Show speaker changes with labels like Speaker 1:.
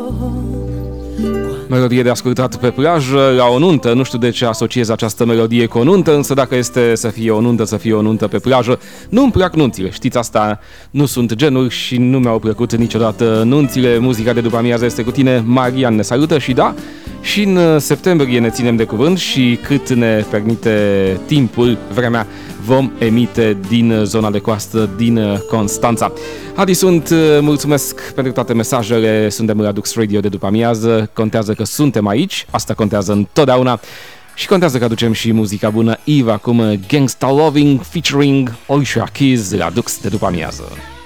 Speaker 1: Melodie de ascultat pe plajă, la o nuntă. Nu știu de ce asociez această melodie cu o nuntă, însă dacă este să fie o nuntă pe plajă. Nu-mi plac nunțile, știți asta, nu sunt genul și nu mi-au plăcut niciodată nunțile. Muzica de după amiază este cu tine, Marian ne salută și da, și în septembrie ne ținem de cuvânt și cât ne permite timpul, vremea, vom emite din zona de coastă, din Constanța. Adi sunt, mulțumesc pentru toate mesajele, suntem la Dux Radio de după amiază, contează că suntem aici, asta contează întotdeauna și contează că aducem și muzica bună. Eve acum, Gangsta Loving featuring Alicia Keys la Dux de după amiază.